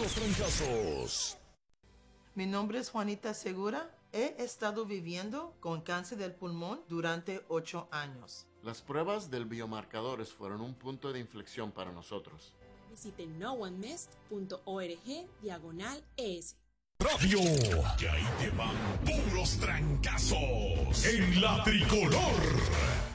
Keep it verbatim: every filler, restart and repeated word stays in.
Puros trancazos. Mi nombre es Juanita Segura. He estado viviendo con cáncer del pulmón durante ocho años. Las pruebas del biomarcadores fueron un punto de inflexión para nosotros. Visite no one mest punto org diagonal es. Radio, que ahí te van puros trancazos en la tricolor.